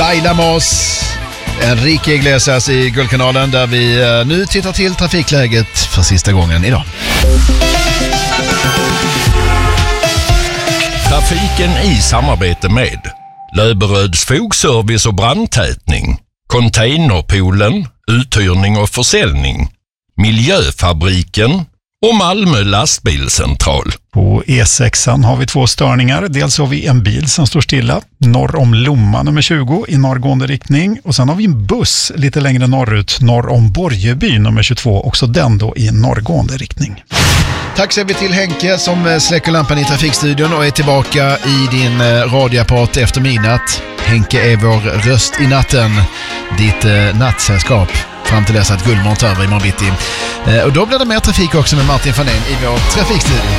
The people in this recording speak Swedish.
Bailamos, Enrique Iglesias i Guldkanalen, där vi nu tittar till trafikläget för sista gången idag. Trafiken i samarbete med Löberöds fogservice och brandtätning, Containerpoolen, uthyrning och försäljning, Miljöfabriken och Malmö lastbilscentral. På E6 har vi 2 störningar. Dels har vi en bil som står stilla norr om Lomma nummer 20 i norrgående riktning. Och sen har vi en buss lite längre norrut norr om Borgeby nummer 22. Också den då i norrgående riktning. Tack säger vi till Henke som släcker lampan i trafikstudion och är tillbaka i din radioapparat efter midnatt. Henke är vår röst i natten, ditt nattsällskap fram till dess att Gullmont över i morgon bitti. Och då blir det mer trafik också med Martin Fanén i vår trafikstudio.